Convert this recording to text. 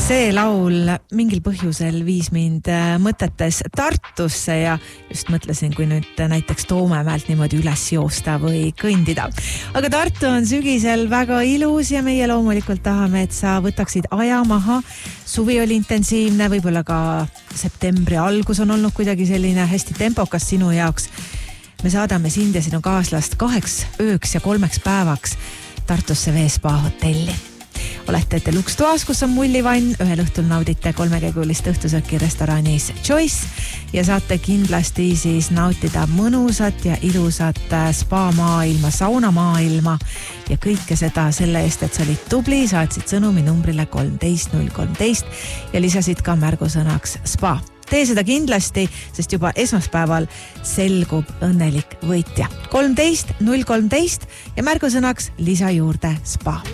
See laul mingil põhjusel viis mind mõtetes Tartusse ja just mõtlesin, kui nüüd näiteks Toomemäelt niimoodi üles joosta või kõndida. Aga Tartu on sügisel väga ilus ja meie loomulikult tahame, et sa võtaksid aja maha. Suvi oli intensiivne, võib-olla ka septembri algus on olnud kuidagi selline hästi tempokas sinu jaoks. Me saadame sind ja sinu kaaslast 2 ööks ja 3 päevaks Tartusse Veespa hotelli. Olete Deluxe toas, kus on mullivann, ühel õhtul naudite 3-käigulist õhtusööki restoranis Choice ja saate kindlasti siis nautida mõnusat ja ilusat spa-maailma, saunamaailma ja kõike seda selle eest, et sa olid tubli, saatsid sõnumi numbrile 13013 ja lisasid ka märgusõnaks spa. Tee seda kindlasti, sest juba esmaspäeval selgub õnnelik võitja. 13013 ja märgusõnaks lisa juurde spa.